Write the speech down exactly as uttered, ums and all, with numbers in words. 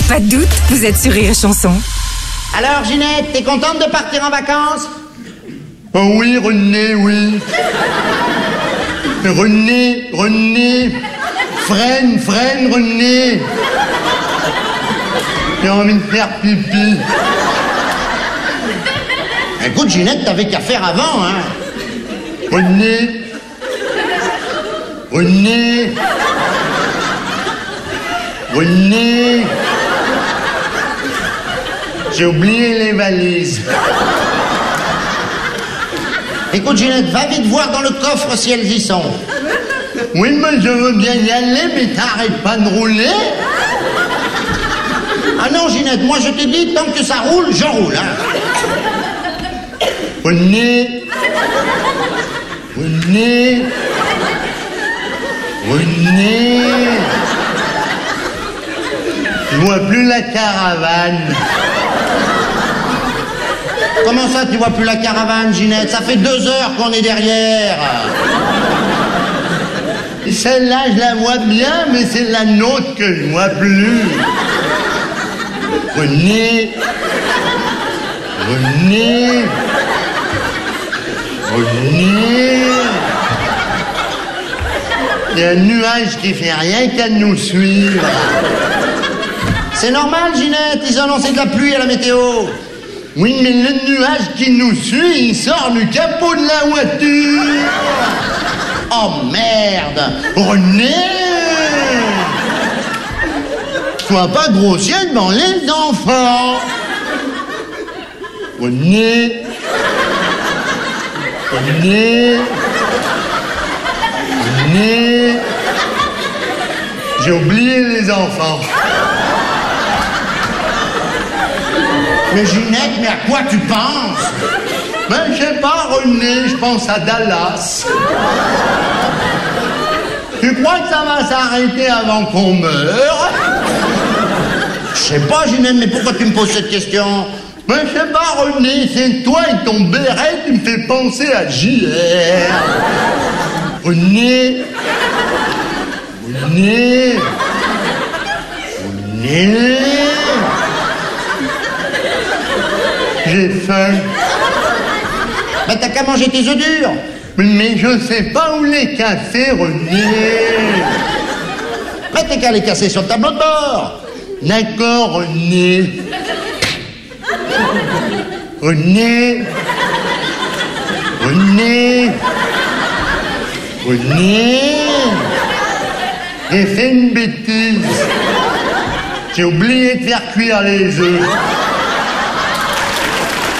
Pas de doute, vous êtes sur Rire et Chanson. Alors Ginette, t'es contente de partir en vacances? Oh oui, René, oui. René, René. Freine, freine, René. J'ai envie de faire pipi. Écoute Ginette, t'avais qu'à faire avant, hein. René. René. René. J'ai oublié les valises. Écoute Ginette, va vite voir dans le coffre si elles y sont. Oui, mais je veux bien y aller, mais t'arrêtes pas de rouler. Ah non Ginette, moi je t'ai dit, tant que ça roule, je roule, hein. René. René. René. Je vois plus la caravane. Comment ça, tu vois plus la caravane, Ginette? Ça fait deux heures qu'on est derrière. Celle-là, je la vois bien, mais c'est la nôtre que je vois plus. René. René. René. Il y a un nuage qui fait rien qu'à nous suivre. C'est normal, Ginette, ils ont annoncé de la pluie à la météo. Oui, mais le nuage qui nous suit, il sort du capot de la voiture. Oh merde! René! Sois pas grossier devant les enfants. René. René. René. J'ai oublié les enfants. Mais Ginette, mais à quoi tu penses? Ben, je sais pas, René, je pense à Dallas. Tu crois que ça va s'arrêter avant qu'on meure? Je sais pas, Ginette, mais pourquoi tu me poses cette question? Ben, je sais pas, René, c'est toi et ton béret qui me fait penser à J R. René. René. René. J'ai faim. Ben t'as qu'à manger tes œufs durs. Mais je sais pas où les casser, René. Ben t'as qu'à les casser sur le tableau de bord. D'accord, René. René. René. René. J'ai fait une bêtise. J'ai oublié de faire cuire les œufs.